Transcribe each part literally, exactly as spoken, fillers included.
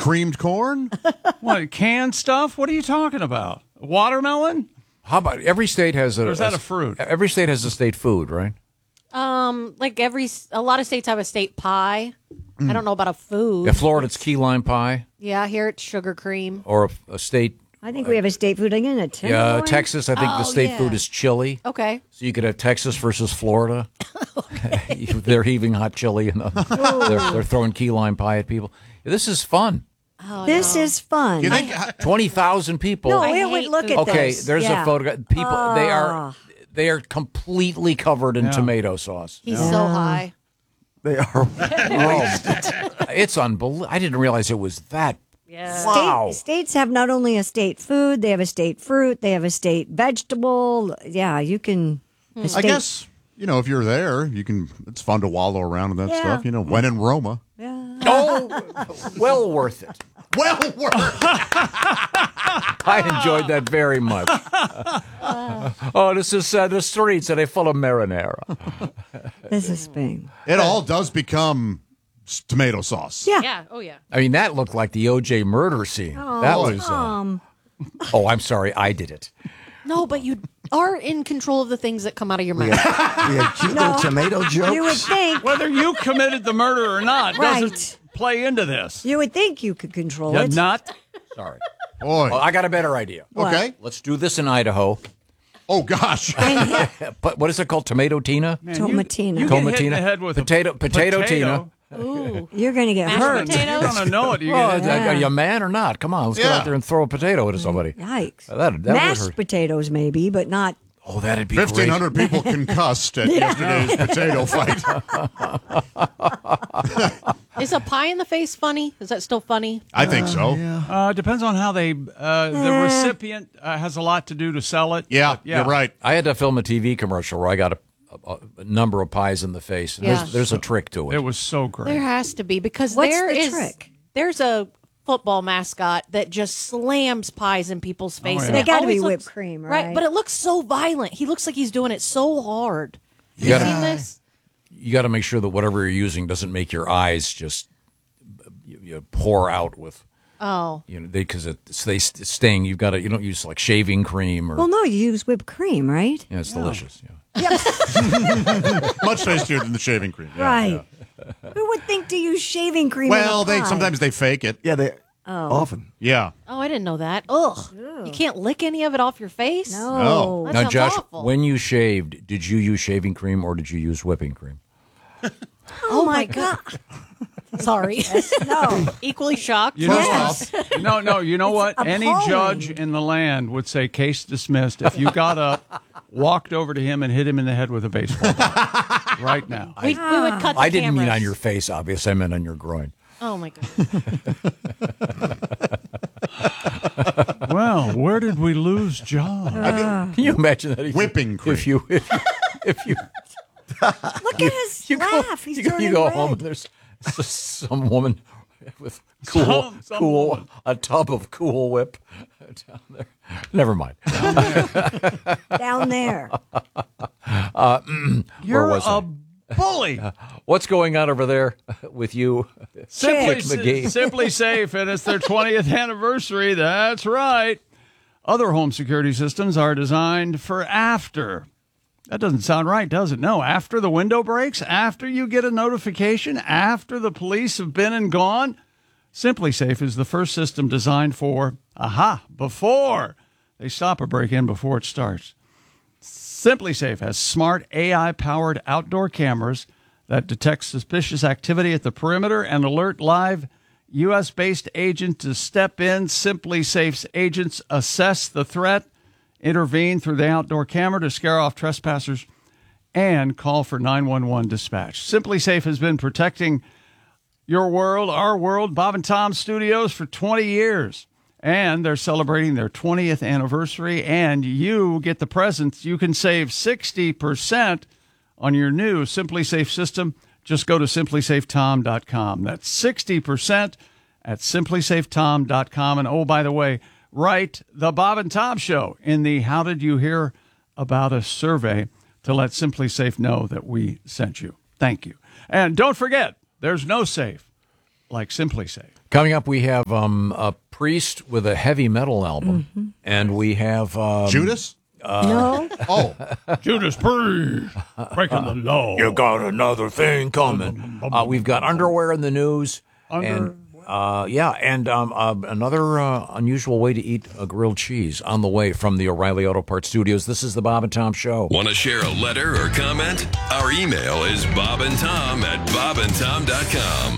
creamed corn? What, canned stuff? What are you talking about? Watermelon? How about every state has a? Or is that a fruit? Every state has a state food, right? Um, like every, a lot of states have a state pie. Mm. I don't know about a food. Yeah, Florida, it's key lime pie. Yeah, here it's sugar cream. Or a, a state. I think we have a state food again at ten. Yeah, Texas, I think Oh, the state yeah. food is chili. Okay. So you could have Texas versus Florida. They're heaving hot chili and they're, they're throwing key lime pie at people. This is fun. Oh, This no. is fun. You think? twenty thousand people. No, I wait, wait, hate look food. at Okay, this. there's Yeah. a photograph. People, they are Ah. they are completely covered in Yeah. tomato sauce. He's so high. They are. It's unbelievable. I didn't realize it was that. Yeah. Wow. State, states have not only a state food, they have a state fruit, they have a state vegetable. Yeah, you can. a I state- guess, you know, if you're there, you can. It's fun to wallow around in that Yeah. stuff. You know, when in Roma. Oh, well worth it. Well, worth. I enjoyed that very much. Oh, this is uh, the streets are they full of marinara. This is Spain. It all does become s- tomato sauce. Yeah. Yeah. Oh, yeah. I mean, that looked like the O J murder scene. that was. Uh, Um, oh, I'm sorry, I did it. No, but you are in control of the things that come out of your mouth. We had cute little tomato jokes. you would think. Whether you committed the murder or not doesn't Right. play into this. You would think you could control You're it. not. Sorry. Boy. Oh, I got a better idea. Okay. Let's do this in Idaho. Oh gosh. But what is it called? Tomato Tina? Man, you- Tomatina. You, get hit in Tomatina? the head with Potato- a potato potato. Ooh. You're going to get Mashed hurt. potatoes? You're going to know it. You Oh, get, yeah. Are you a man or not? Come on, let's go Yeah. out there and throw a potato at somebody. Yikes. That, that would Mashed hurt. potatoes, maybe, but not. Oh, that'd be Fifteen great. hundred people concussed at yesterday's potato fight. Is a pie in the face funny? Is that still funny? I think so. uh, depends on how they. Uh, the recipient uh, has a lot to do to sell it. Yeah, But, yeah. you're right. I had to film a T V commercial where I got a, a, a number of pies in the face. And Yeah. There's, there's a trick to it. It was so great. There has to be because What's there the is- trick? There's a football mascot that just slams pies in people's faces. yeah. and They it gotta be always whipped looks- cream, right? But it looks so violent. He looks like he's doing it so hard. You You gotta- seen this? you got to make sure that whatever you're using doesn't make your eyes just you, you pour out with Oh. you know they because it they st- sting. You've got to you don't use like shaving cream or Well, no, you use whipped cream, right? yeah, it's delicious. Yeah. Much tastier than the shaving cream. Yeah. Right. Who would think to use shaving cream? Well, in a they pie? sometimes they fake it. Yeah, they often. Yeah. Oh, I didn't know that. Ugh. You can't lick any of it off your face? No. No. That Now, sounds Josh, awful. when you shaved, did you use shaving cream or did you use whipping cream? Oh, my God. Sorry. No. Equally shocked. You know, Yes. no, no. You know what? Any appalling. judge in the land would say case dismissed if you got up, walked over to him, and hit him in the head with a baseball bat right now. we, we would cut the I didn't mean cameras. on your face, obviously. I meant on your groin. Oh, my God. Well, where did we lose John? Can you imagine that? If Whipping you, cream. If you, if you, if you, Look at his you go, laugh. He's you go, turning you go red. home and there's s- some woman with cool, Some- some cool, woman. a tub of Cool Whip down there. Never mind. Down there. You're was a I? bully. What's going on over there with you? Simply, Chick McGee. Simply Safe, and it's their twentieth anniversary. That's right. Other home security systems are designed for after. That doesn't sound right, does it? No, after the window breaks, after you get a notification, after the police have been and gone. Simply Safe is the first system designed for, aha, before they stop a break-in before it starts. Simply Safe has smart A I-powered outdoor cameras that detect suspicious activity at the perimeter and alert live U S-based agents to step in. Simply Safe's agents assess the threat, intervene through the outdoor camera to scare off trespassers, and call for nine one one dispatch. Simply Safe has been protecting your world, our world, Bob and Tom Studios for twenty years. And they're celebrating their twentieth anniversary, and you get the presents. You can save sixty percent on your new Simply Safe system. Just go to simply safe tom dot com. That's sixty percent at simply safe tom dot com. And oh, by the way, write the Bob and Tom Show in the How Did You Hear About Us survey to let Simply Safe know that we sent you. Thank you. And don't forget, there's no safe like Simply Safe. Coming up, we have um, a Priest with a heavy metal album, mm-hmm. and we have um, Judas. Uh, no. Oh, Judas Priest breaking the law. You got another thing coming. Uh, we've got underwear in the news. Under. And, uh, yeah, and um, uh, another uh, unusual way to eat a grilled cheese on the way from the O'Reilly Auto Parts Studios. This is the Bob and Tom Show. Want to share a letter or comment? Our email is bobandtom at bobandtom dot com.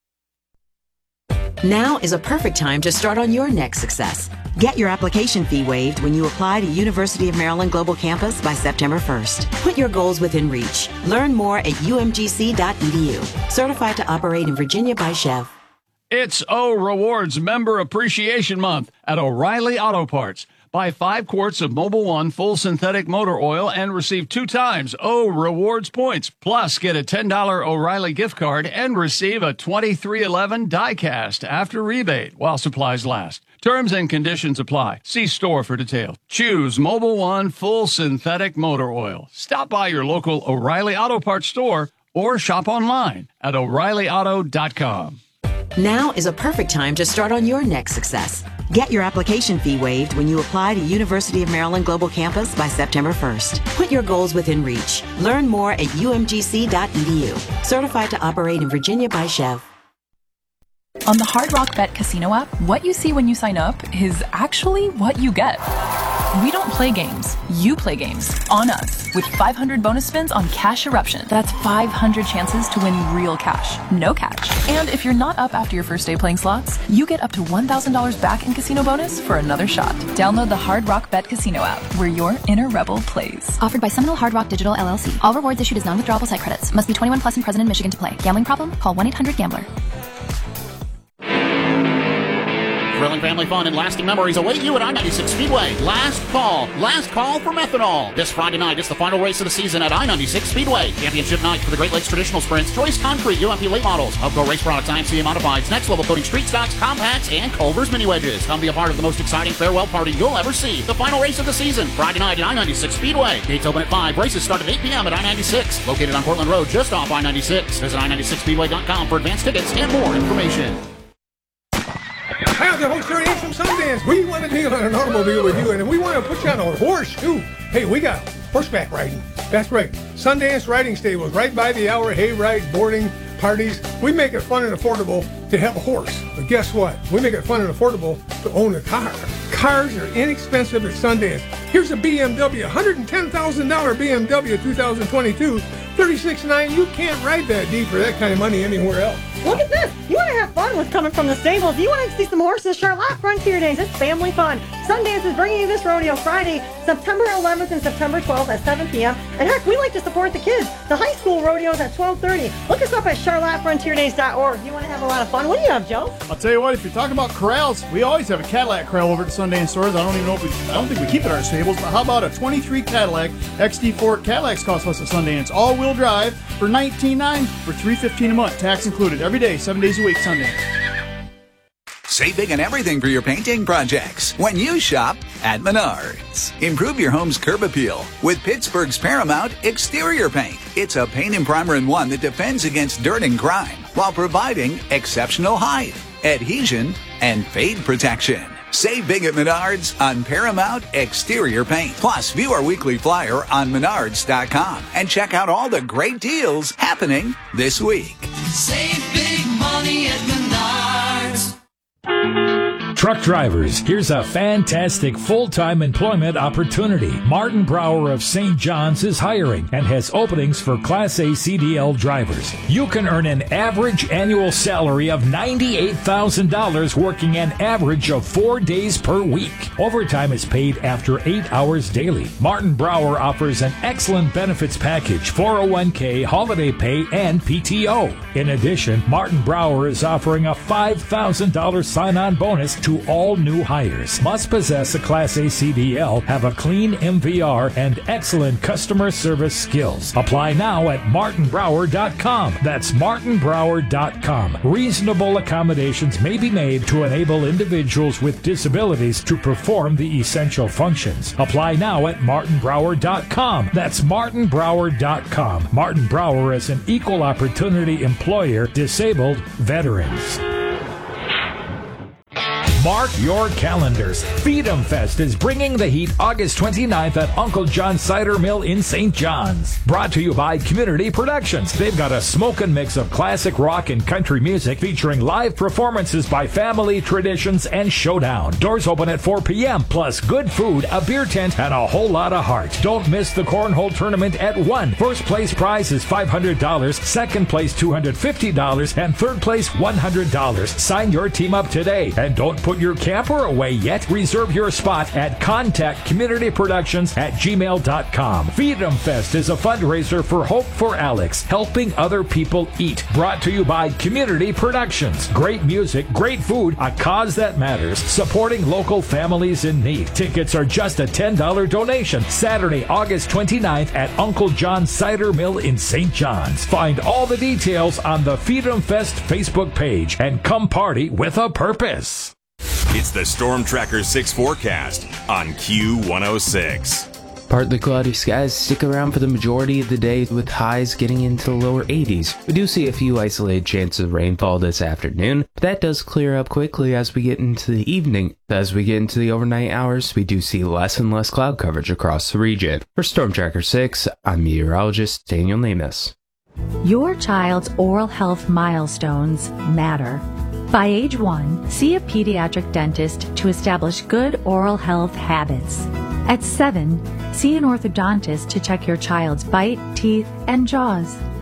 Now is a perfect time to start on your next success. Get your application fee waived when you apply to University of Maryland Global Campus by September first. Put your goals within reach. Learn more at u m g c dot e d u. Certified to operate in Virginia by Chev. It's O Rewards Member Appreciation Month at O'Reilly Auto Parts. Buy five quarts of Mobil One full synthetic motor oil and receive two times O Rewards points. Plus, get a ten dollars O'Reilly gift card and receive a twenty-three eleven die-cast after rebate while supplies last. Terms and conditions apply. See store for details. Choose Mobil One full synthetic motor oil. Stop by your local O'Reilly Auto Parts store or shop online at o'reilly auto dot com. Now is a perfect time to start on your next success. Get your application fee waived when you apply to University of Maryland Global Campus by September first. Put your goals within reach. Learn more at u m g c dot e d u. Certified to operate in Virginia by Chev. On the Hard Rock Bet Casino app, what you see when you sign up is actually what you get. We don't play games. You play games on us with five hundred bonus spins on Cash Eruption. That's five hundred chances to win real cash, no catch. And if you're not up after your first day playing slots, you get up to one thousand dollars back in casino bonus for another shot. Download the Hard Rock Bet Casino app where your inner rebel plays. Offered by Seminole Hard Rock Digital L L C. All rewards issued as non-withdrawable site credits. Must be twenty-one plus and present in Michigan to play. Gambling problem? Call one eight hundred gambler. Thrilling family fun and lasting memories await you at I ninety-six Speedway. Last call. Last call for methanol. This Friday night is the final race of the season at I ninety-six Speedway. Championship night for the Great Lakes Traditional Sprints, Choice Concrete, U M P Late Models, Hubco Race Products, I M C A Modifieds, Next Level Coating Street Stocks, Compacts, and Culver's Mini Wedges. Come be a part of the most exciting farewell party you'll ever see. The final race of the season, Friday night at I ninety-six Speedway. Gates open at five. Races start at eight p.m. at I ninety-six. Located on Portland Road, just off I ninety-six. Visit i ninety-six speedway dot com for advanced tickets and more information. Hi, I'm the host Ernie from Sundance. We want to deal on an automobile with you, and we want to put you on a horse, too. Hey, we got horseback riding. That's right. Sundance Riding Stables, right by the hour, hay ride, boarding, parties. We make it fun and affordable to have a horse. But guess what? We make it fun and affordable to own a car. Cars are inexpensive at Sundance. Here's a B M W, one hundred ten thousand dollars B M W two thousand twenty-two, thirty-six nine. You can't ride that deep for that kind of money anywhere else. Look at this. You want to have fun with coming from the stables. You want to see some horses. Charlotte Frontier Days. It's family fun. Sundance is bringing you this rodeo Friday, September eleventh and September twelfth at seven p.m. And heck, we like to support the kids. The high school rodeos at twelve thirty. Look us up at charlotte frontier days dot org. You want to have a lot of fun. What do you have, Joe? I'll tell you what, if you're talking about corrals, we always have a Cadillac corral over at the Sundance stores. I don't even know if we, I don't think we keep it at our stables, but how about a twenty-three Cadillac X D four? Cadillacs cost less at Sundance. All-wheel drive for nineteen nine dollars for three hundred fifteen dollars a month, tax included. Every day, seven days a week, Sundance. Save big on everything for your painting projects when you shop at Menards. Improve your home's curb appeal with Pittsburgh's Paramount Exterior Paint. It's a paint and primer in one that defends against dirt and grime while providing exceptional height, adhesion, and fade protection. Save big at Menards on Paramount Exterior Paint. Plus, view our weekly flyer on menards dot com and check out all the great deals happening this week. Save big money at Menards. Truck drivers, here's a fantastic full-time employment opportunity. Martin Brower of Saint John's is hiring and has openings for Class A C D L drivers. You can earn an average annual salary of ninety-eight thousand dollars working an average of four days per week. Overtime is paid after eight hours daily. Martin Brower offers an excellent benefits package, four oh one k, holiday pay, and P T O. In addition, Martin Brower is offering a five thousand dollars sign-on bonus to to all new hires. Must possess a Class A C D L, have a clean M V R, and excellent customer service skills. Apply now at martin brower dot com. That's martin brower dot com. Reasonable accommodations may be made to enable individuals with disabilities to perform the essential functions. Apply now at martin brower dot com. That's martin brower dot com. Martin Brower is an equal opportunity employer, disabled veterans. Mark your calendars. Feed 'em Fest is bringing the heat August twenty-ninth at Uncle John's Cider Mill in Saint John's. Brought to you by Community Productions. They've got a smokin' mix of classic rock and country music featuring live performances by Family Traditions and Showdown. Doors open at four p.m. plus good food, a beer tent, and a whole lot of heart. Don't miss the Cornhole Tournament at one. First place prize is five hundred dollars, second place two hundred fifty dollars, and third place one hundred dollars. Sign your team up today and don't put your camper away yet. Reserve your spot at contact community productions at gmail dot com. Feed 'em Fest is a fundraiser for Hope for Alex, helping other people eat. Brought to you by Community Productions. Great music, great food, a cause that matters, supporting local families in need. Tickets are just a ten dollars donation. Saturday, August twenty-ninth at Uncle John's Cider Mill in Saint John's. Find all the details on the Feed 'em Fest Facebook page and come party with a purpose. It's the Storm Tracker six forecast on Q one oh six. Partly cloudy skies stick around for the majority of the day, with highs getting into the lower eighties. We do see a few isolated chances of rainfall this afternoon, but that does clear up quickly as we get into the evening. As we get into the overnight hours, we do see less and less cloud coverage across the region. For Storm Tracker six, I'm meteorologist Daniel Namus. Your child's oral health milestones matter. By age one, see a pediatric dentist to establish good oral health habits. At seven, see an orthodontist to check your child's bite, teeth, and jaws.